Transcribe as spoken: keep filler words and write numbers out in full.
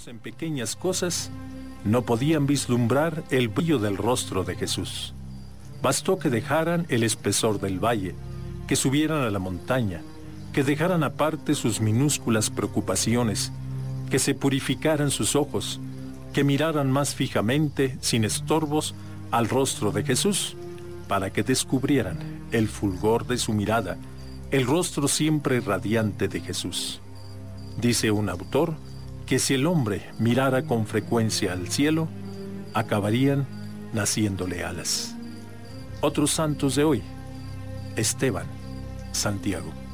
en pequeñas cosas, no podían vislumbrar el brillo del rostro de Jesús. Bastó que dejaran el espesor del valle, que subieran a la montaña, que dejaran aparte sus minúsculas preocupaciones, que se purificaran sus ojos, que miraran más fijamente, sin estorbos, al rostro de Jesús, para que descubrieran el fulgor de su mirada, el rostro siempre radiante de Jesús. Dice un autor que si el hombre mirara con frecuencia al cielo, acabarían naciéndole alas. Otros santos de hoy: Esteban, Santiago.